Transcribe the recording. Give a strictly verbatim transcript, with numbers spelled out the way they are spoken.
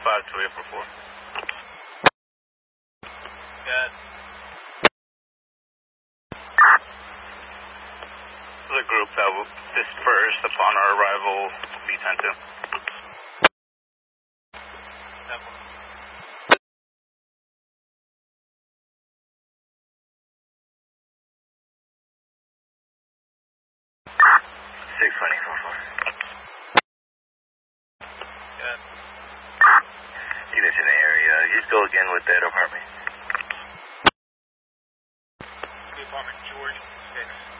five two eight four four. Good. The group that will disperse upon our arrival, B ten two. six twenty four four. Good. Units in the area. Just go again with that apartment. The apartment George six.